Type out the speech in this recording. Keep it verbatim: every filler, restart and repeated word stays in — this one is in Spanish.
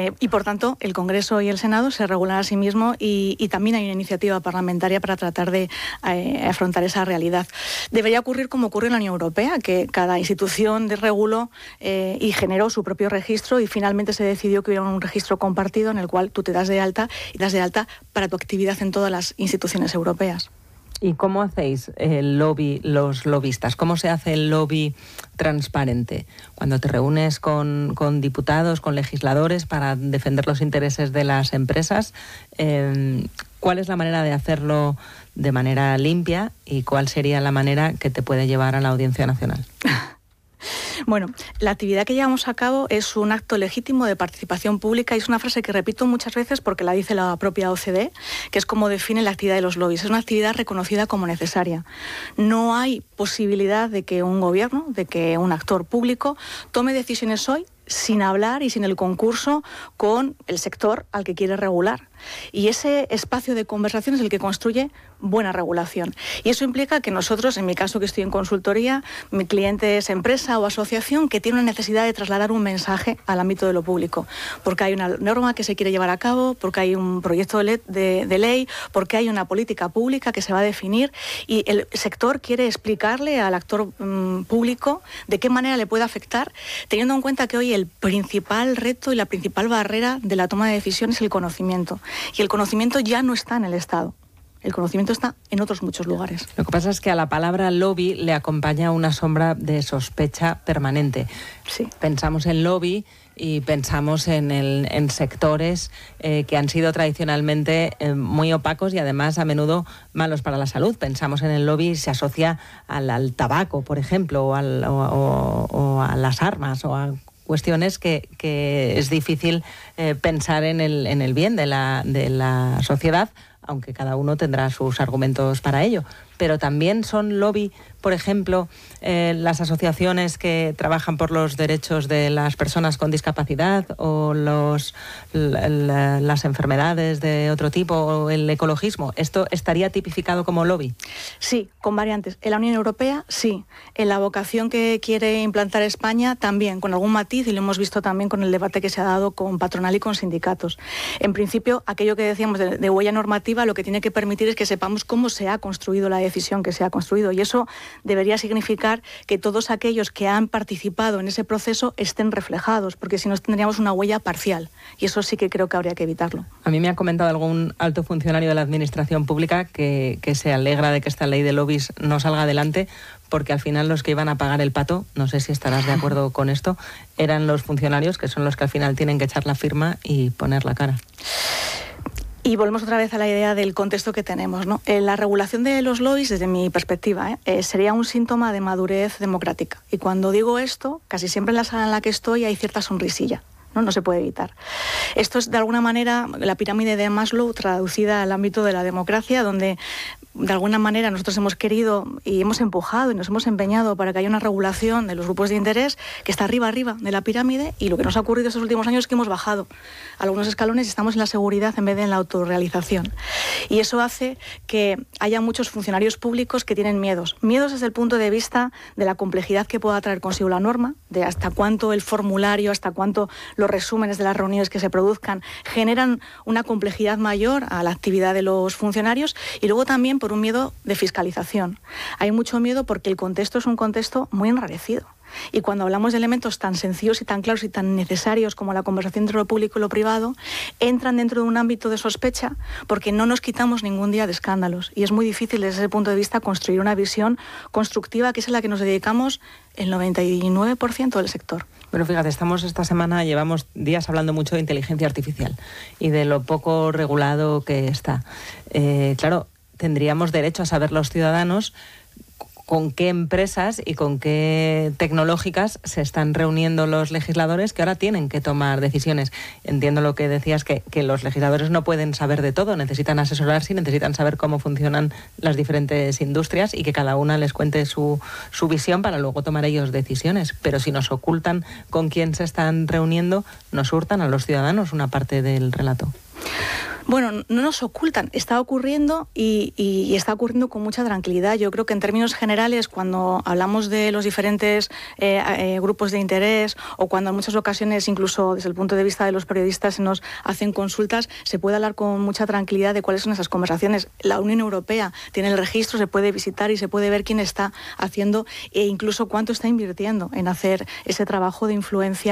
Eh, y por tanto, el Congreso y el Senado se regulan a sí mismos y, y también hay una iniciativa parlamentaria para tratar de eh, afrontar esa realidad. Debería ocurrir como ocurre en la Unión Europea, que cada institución de reguló eh, y generó su propio registro y finalmente se decidió que hubiera un registro compartido en el cual tú te das de alta y das de alta para tu actividad en todas las instituciones europeas. ¿Y cómo hacéis el lobby, los lobistas? ¿Cómo se hace el lobby transparente? Cuando te reúnes con, con diputados, con legisladores para defender los intereses de las empresas, eh, ¿cuál es la manera de hacerlo de manera limpia y cuál sería la manera que te puede llevar a la Audiencia Nacional? Bueno, la actividad que llevamos a cabo es un acto legítimo de participación pública y es una frase que repito muchas veces porque la dice la propia O C D E, que es como define la actividad de los lobbies. Es una actividad reconocida como necesaria. No hay posibilidad de que un gobierno, de que un actor público tome decisiones hoy sin hablar y sin el concurso con el sector al que quiere regular. Y ese espacio de conversación es el que construye buena regulación. Y eso implica que nosotros, en mi caso que estoy en consultoría, mi cliente es empresa o asociación que tiene una necesidad de trasladar un mensaje al ámbito de lo público. Porque hay una norma que se quiere llevar a cabo, porque hay un proyecto de ley, de, de ley porque hay una política pública que se va a definir y el sector quiere explicarle al actor mmm, público de qué manera le puede afectar, teniendo en cuenta que hoy el principal reto y la principal barrera de la toma de decisiones es el conocimiento. Y el conocimiento ya no está en el Estado. El conocimiento está en otros muchos lugares. Lo que pasa es que a la palabra lobby le acompaña una sombra de sospecha permanente. Sí. Pensamos en lobby y pensamos en, el, en sectores eh, que han sido tradicionalmente eh, muy opacos y además a menudo malos para la salud. Pensamos en el lobby y se asocia al, al tabaco, por ejemplo, o, al, o, o, o a las armas o a cuestiones que, que es difícil eh, pensar en el, en el bien de la, de la sociedad, aunque cada uno tendrá sus argumentos para ello. Pero también son lobby, por ejemplo, eh, las asociaciones que trabajan por los derechos de las personas con discapacidad o los, la, la, las enfermedades de otro tipo o el ecologismo. ¿Esto estaría tipificado como lobby? Sí, con variantes. En la Unión Europea, sí. En la vocación que quiere implantar España, también, con algún matiz, y lo hemos visto también con el debate que se ha dado con patronal y con sindicatos. En principio, aquello que decíamos de, de huella normativa, lo que tiene que permitir es que sepamos cómo se ha construido la decisión que se ha construido y eso debería significar que todos aquellos que han participado en ese proceso estén reflejados, porque si no tendríamos una huella parcial y eso sí que creo que habría que evitarlo. A mí me ha comentado algún alto funcionario de la administración pública que, que se alegra de que esta ley de lobbies no salga adelante porque al final los que iban a pagar el pato, no sé si estarás de acuerdo con esto, eran los funcionarios que son los que al final tienen que echar la firma y poner la cara. Y volvemos otra vez a la idea del contexto que tenemos, ¿no? Eh, la regulación de los lobbies, desde mi perspectiva, ¿eh? Eh, sería un síntoma de madurez democrática. Y cuando digo esto, casi siempre en la sala en la que estoy hay cierta sonrisilla. ¿no? No se puede evitar. Esto es, de alguna manera, la pirámide de Maslow traducida al ámbito de la democracia, donde de alguna manera nosotros hemos querido y hemos empujado y nos hemos empeñado para que haya una regulación de los grupos de interés que está arriba, arriba de la pirámide, y lo que nos ha ocurrido estos últimos años es que hemos bajado algunos escalones y estamos en la seguridad en vez de en la autorrealización. Y eso hace que haya muchos funcionarios públicos que tienen miedos. Miedos desde el punto de vista de la complejidad que pueda traer consigo la norma, de hasta cuánto el formulario, hasta cuánto los resúmenes de las reuniones que se produzcan generan una complejidad mayor a la actividad de los funcionarios, y luego también por un miedo de fiscalización. Hay mucho miedo porque el contexto es un contexto muy enrarecido. Y cuando hablamos de elementos tan sencillos y tan claros y tan necesarios como la conversación entre lo público y lo privado, entran dentro de un ámbito de sospecha porque no nos quitamos ningún día de escándalos. Y es muy difícil desde ese punto de vista construir una visión constructiva, que es a la que nos dedicamos el noventa y nueve por ciento del sector. Pero fíjate, estamos esta semana, llevamos días hablando mucho de inteligencia artificial y de lo poco regulado que está. Eh, claro, tendríamos derecho a saber los ciudadanos con qué empresas y con qué tecnológicas se están reuniendo los legisladores que ahora tienen que tomar decisiones. Entiendo lo que decías, que, que los legisladores no pueden saber de todo, necesitan asesorarse y necesitan saber cómo funcionan las diferentes industrias y que cada una les cuente su, su visión para luego tomar ellos decisiones. Pero si nos ocultan con quién se están reuniendo, nos hurtan a los ciudadanos una parte del relato. Bueno, no nos ocultan, está ocurriendo y, y, y está ocurriendo con mucha tranquilidad. Yo creo que en términos generales, cuando hablamos de los diferentes eh, eh, grupos de interés o cuando en muchas ocasiones, incluso desde el punto de vista de los periodistas, se nos hacen consultas, se puede hablar con mucha tranquilidad de cuáles son esas conversaciones. La Unión Europea tiene el registro, se puede visitar y se puede ver quién está haciendo e incluso cuánto está invirtiendo en hacer ese trabajo de influencia